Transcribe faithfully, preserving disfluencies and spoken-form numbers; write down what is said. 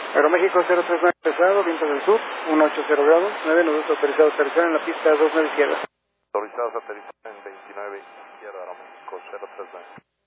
Aeroméxico cero tres nueve pesado, viento del sur, uno ocho cero grados, nueve nudos autorizados a aterrizar en la pista dos nueve izquierda. Autorizados a aterrizar en veintinueve izquierda, Aeroméxico cero tres nueve.